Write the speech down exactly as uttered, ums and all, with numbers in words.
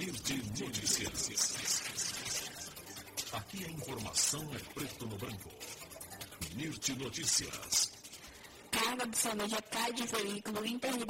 Mirte Notícias. Aqui a informação é preto no branco. Mirte Notícias. Carga do cerveja cai de veículo interdirecional